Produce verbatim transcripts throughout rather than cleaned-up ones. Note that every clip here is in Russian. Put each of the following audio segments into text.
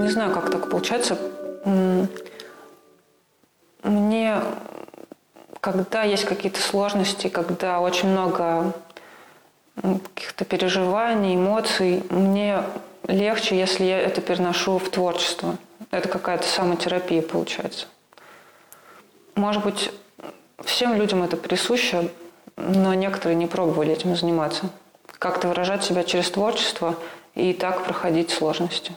не знаю, как так получается. Мне, когда есть какие-то сложности, когда очень много каких-то переживаний, эмоций, мне легче, если я это переношу в творчество. Это какая-то самотерапия получается. Может быть, всем людям это присуще, но некоторые не пробовали этим заниматься. Как-то выражать себя через творчество и так проходить сложности.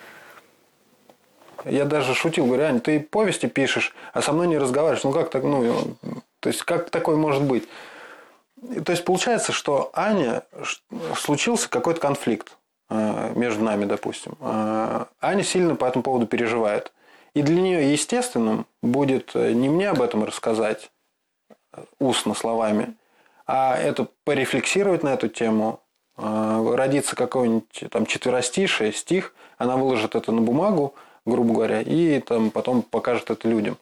Я даже шутил, говорю: Аня, ты повести пишешь, а со мной не разговариваешь. Ну как так, ну, то есть как такое может быть? То есть получается, что Аня, случился какой-то конфликт между нами, допустим. Аня сильно по этому поводу переживает. И для нее естественным будет не мне об этом рассказать устно, словами, а это порефлексировать на эту тему, родится какой-нибудь там четверостишее, стих, она выложит это на бумагу, грубо говоря, и там потом покажет это людям.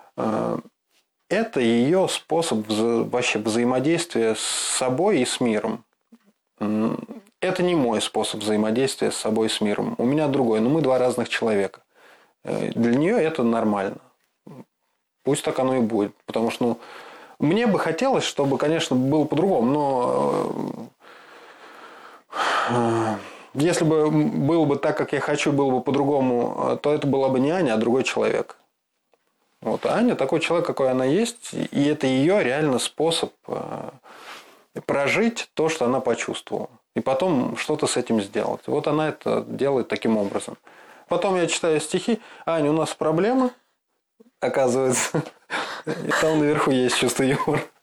Это ее способ вообще взаимодействия с собой и с миром. Это не мой способ взаимодействия с собой и с миром. У меня другой, но мы два разных человека. Для нее это нормально. Пусть так оно и будет. Потому что, ну, мне бы хотелось, чтобы, конечно, было по-другому, но если бы было бы так, как я хочу, было бы по-другому, то это была бы не Аня, а другой человек. Вот. А Аня такой человек, какой она есть, и это ее реально способ прожить то, что она почувствовала. И потом что-то с этим сделать. Вот она это делает таким образом. Потом я читаю стихи: Аня, у нас проблемы, оказывается. И там наверху есть чувство юмора.